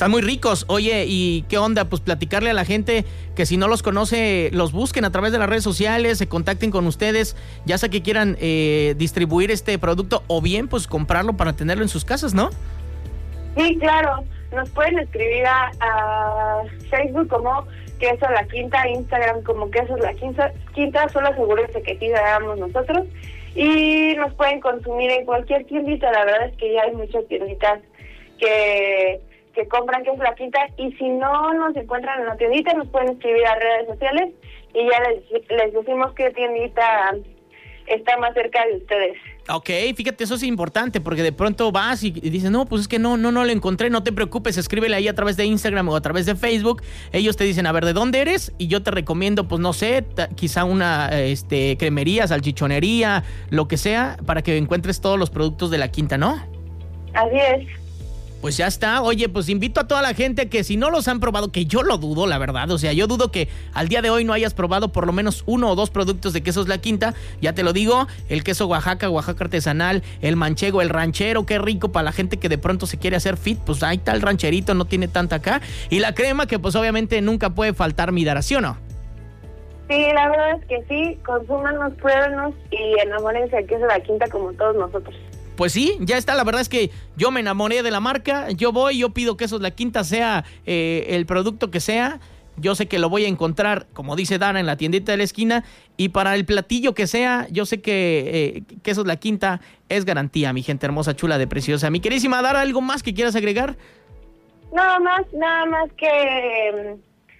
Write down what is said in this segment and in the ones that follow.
Están muy ricos. Oye, ¿y qué onda? Pues platicarle a la gente que si no los conoce, los busquen a través de las redes sociales, se contacten con ustedes, ya sea que quieran distribuir este producto o bien pues comprarlo para tenerlo en sus casas, ¿no? Sí, claro. Nos pueden escribir a Facebook como Queso La Quinta, Instagram como Quesos La Quinta, solo asegúrense que sí seamos nosotros. Y nos pueden consumir en cualquier tiendita. La verdad es que ya hay muchas tienditas que compran Queso La Quinta, y si no nos encuentran en la tiendita, nos pueden escribir a redes sociales y ya les decimos qué tiendita está más cerca de ustedes. Ok, fíjate, eso es importante, porque de pronto vas y dices, no, pues es que no lo encontré. No te preocupes, escríbele ahí a través de Instagram o a través de Facebook. Ellos te dicen, a ver, ¿de dónde eres? Y yo te recomiendo, pues no sé, quizá una cremería, salchichonería, lo que sea, para que encuentres todos los productos de La Quinta, ¿no? Así es. Pues ya está. Oye, pues invito a toda la gente que si no los han probado, que yo lo dudo, la verdad. O sea, yo dudo que al día de hoy no hayas probado por lo menos 1 o 2 productos de Quesos La Quinta. Ya te lo digo, el queso Oaxaca artesanal, el manchego, el ranchero, qué rico para la gente que de pronto se quiere hacer fit. Pues ahí está el rancherito, no tiene tanta acá. Y la crema, que pues obviamente nunca puede faltar Midara, ¿sí o no? Sí, la verdad es que sí, consúmanos, pruébenos y enamórense de Queso La Quinta como todos nosotros. Pues sí, ya está, la verdad es que yo me enamoré de la marca, yo pido Quesos La Quinta, sea el producto que sea, yo sé que lo voy a encontrar, como dice Dana, en la tiendita de la esquina, y para el platillo que sea, yo sé que Quesos La Quinta es garantía, mi gente hermosa, chula, de preciosa. Mi querísima Dara, ¿algo más que quieras agregar? Nada más que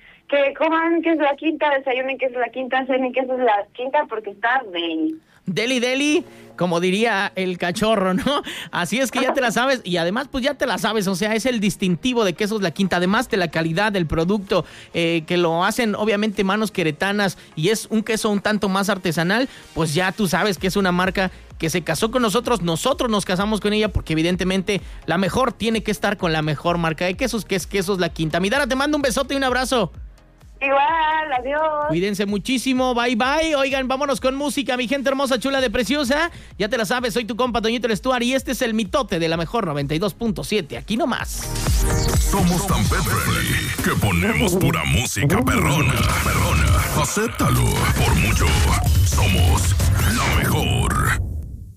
coman Queso La Quinta, desayunen Queso La Quinta, cenen Queso La Quinta, porque está deli. Deli, como diría el cachorro, ¿no? Así es que ya te la sabes, y además pues ya te la sabes, o sea, es el distintivo de Quesos La Quinta, además de la calidad del producto, que lo hacen obviamente manos queretanas, y es un queso un tanto más artesanal, pues ya tú sabes que es una marca que se casó con nosotros nos casamos con ella, porque evidentemente la mejor tiene que estar con la mejor marca de quesos, que es Quesos La Quinta. Mi Dara, te mando un besote y un abrazo. Igual, adiós. Cuídense muchísimo, bye. Oigan, vámonos con música, mi gente hermosa, chula, de preciosa. Ya te la sabes, soy tu compa Toñito el Stuart y este es el mitote de la mejor 92.7, aquí nomás. Somos tan pet friendly que ponemos pura música perrona. Acéptalo, por mucho, somos la mejor.